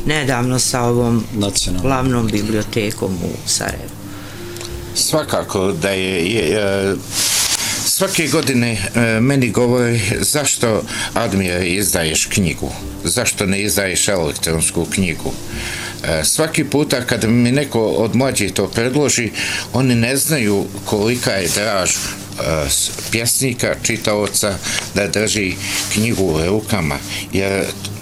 nedavno sa ovom glavnom bibliotekom u Sarajevu. Svakako da je svake godine meni govori zašto, Admir, izdaješ knjigu, zašto ne izdaješ elektronsku knjigu. Svaki puta kad mi neko od mlađih to predloži, oni ne znaju kolika je draž pjesnika, čitaoca da drži knjigu u rukama, jer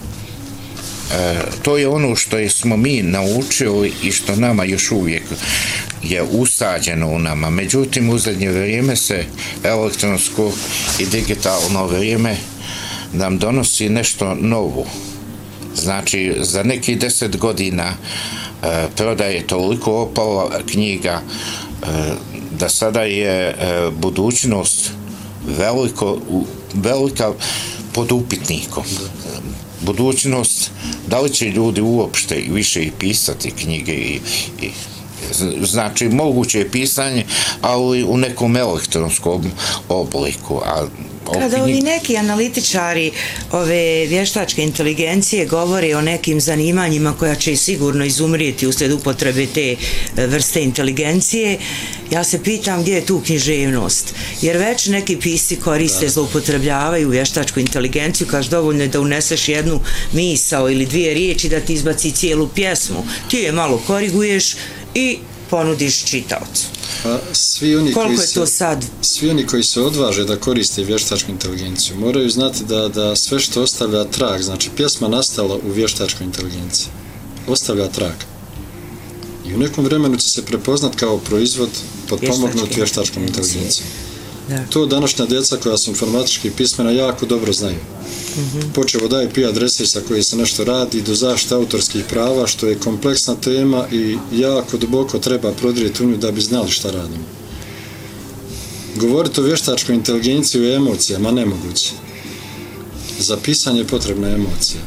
to je ono što smo mi naučili i što nama još uvijek je usađeno u nama. Međutim, u zadnje vrijeme se elektronsko i digitalno vrijeme nam donosi nešto novo. Znači, za nekih 10 godina prodaje toliko opala knjiga da sada je budućnost velika pod upitnikom. Budućnost, da li će ljudi uopšte više i pisati knjige znači, moguće je pisanje, ali u nekom elektronskom obliku. Kada ovi neki analitičari ove vještačke inteligencije govore o nekim zanimanjima koja će sigurno izumrijeti uslijed upotrebe te vrste inteligencije, ja se pitam gdje je tu književnost. Jer već neki pisci koriste, zloupotrebljavaju vještačku inteligenciju, kaže dovoljno je da uneseš jednu misao ili dvije riječi da ti izbaci cijelu pjesmu. Ti je malo koriguješ i ponudiš čitaocu. Koliko je to sad? Svi oni koji se odvaže da koriste vještačku inteligenciju moraju znati da sve što ostavlja trag, znači pjesma nastala u vještačkoj inteligenciji, ostavlja trag. I u nekom vremenu će se prepoznat kao proizvod potpomognut vještačkom inteligencijom. To današnja djeca koja su informatički pismena jako dobro znaju. Počeo od IP adrese sa koje se nešto radi do zaštite autorskih prava, što je kompleksna tema i jako duboko treba prodrijeti u nju da bi znali šta radimo. Govoriti o vještačkoj inteligenciji i emocijama nemoguće. Za pisanje je potrebna emocija.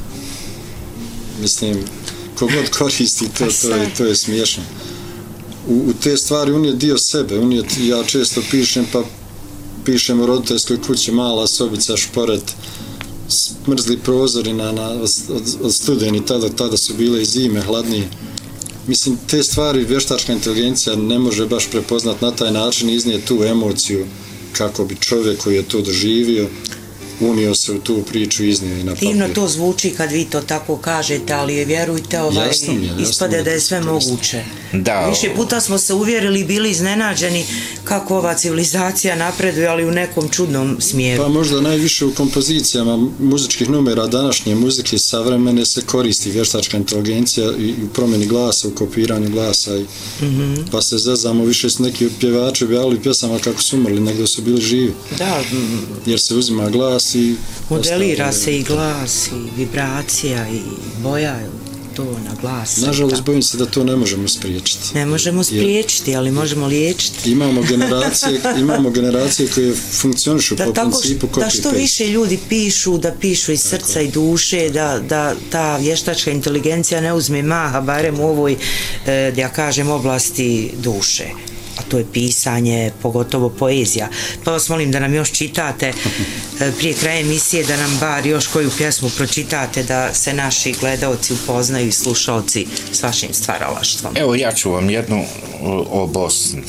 Mislim, kogod koristi to je smiješno. U te stvari unijet dio sebe, ja često pišem, pa pišem u roditeljskoj kući, mala sobica, šporet, smrzli prozori od studeni, tada su bile i zime, hladnije. Mislim, te stvari vještačka inteligencija ne može baš prepoznat na taj način i iznije tu emociju kako bi čovjek koji je to doživio unio se u tu priču i iznio i na papir. Divno to zvuči kad vi to tako kažete, ali vjerujte, ispade da je sve moguće. Više puta smo se uvjerili i bili iznenađeni kako ova civilizacija napreduje, ali u nekom čudnom smjeru. Pa možda najviše u kompozicijama muzičkih numera današnje muzike savremene se koristi vještačka inteligencija i u promjeni glasa, u kopiranju glasa. Pa se zezamo, više su neki pjevači objavili pjesama kako su umrli, nego su bili živi. Jer se uzima glas i modelira se i glas i vibracija i boja to na glas. Nažalost, bojim se da to ne možemo spriječiti. Ne možemo spriječiti, ali možemo liječiti. Imamo generacije koje funkcionišu po principu copy-paste. Da što više ljudi pišu, da pišu iz srca i duše, da ta vještačka inteligencija ne uzme maha, barem u ovoj, da ja kažem, oblasti duše. A to je pisanje, pogotovo poezija. Pa vas molim da nam još čitate prije kraja emisije, da nam bar još koju pjesmu pročitate, da se naši gledaoci upoznaju i slušalci s vašim stvaralaštvom. Evo, ja ću vam jednu o Bosni.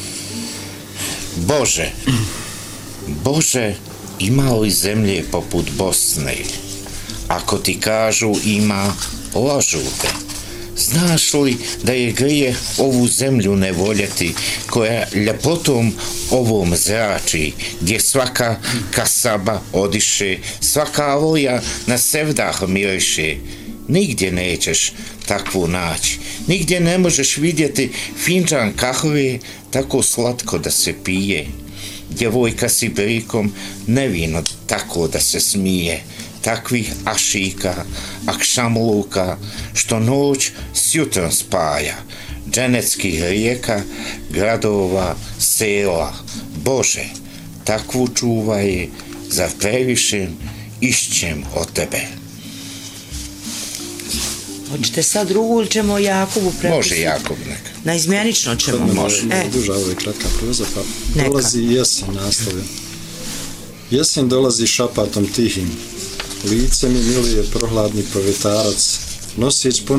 Bože, ima li zemlje poput Bosne? Ako ti kažu ima, lažu te. Znaš li da je grije ovu zemlju ne voljeti, koja ljepotom ovom zrači, gdje svaka kasaba odiše, svaka avoja na sevdah miriše? Nigdje nećeš takvu naći, nigdje ne možeš vidjeti finđan kahve tako slatko da se pije. Djevojka s ibrikom nevino tako da se smije. Takvih ašika, akšamluka, što noć s jutrom spaja, dženeckih rijeka, gradova, sela. Bože, takvu čuvaj, zar previše išćem od tebe. Hoćete sad drugu ili ćemo Jakovu prepisati? Može Jakov neka. Naizmjenično ćemo. Može. Duža, ovo je kratka proza, pa dolazi jesen nastavlja. Jesen dolazi šapatom tihim. Lice mi milije prohladni povjetarac, nosić